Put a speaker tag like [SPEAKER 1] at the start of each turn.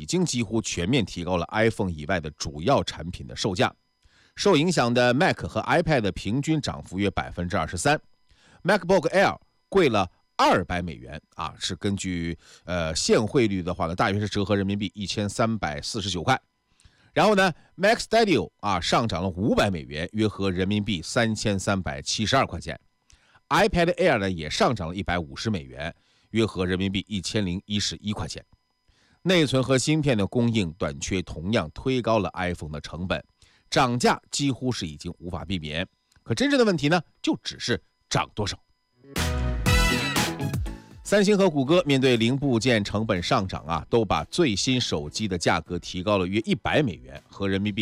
[SPEAKER 1] 经几乎全面提高了 iPhone 以外的主要产品的售价。受影响的 Mac 和 iPad 平均涨幅约 23%，MacBook Air 贵了$200啊，是根据现汇率的话呢，大约是折合人民币1349块。然后呢 Mac Studio 啊上涨了$500，约合人民币3372块钱。iPad Air 呢也上涨了$150，约合人民币1011块钱。内存和芯片的供应短缺同样推高了 iPhone 的成本，涨价几乎是已经无法避免。可真正的问题呢，就只是涨多少。三星和谷歌面对零部件成本上涨啊，都把最新手机的价格提高了约$100，合人民币